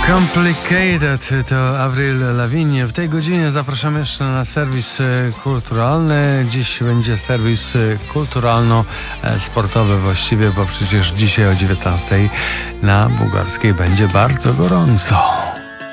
Complicated to Avril Lavigne. W tej godzinie zapraszamy jeszcze na serwis kulturalny. Dziś będzie serwis kulturalno-sportowy właściwie, bo przecież dzisiaj o 19:00 na Bułgarskiej będzie bardzo gorąco.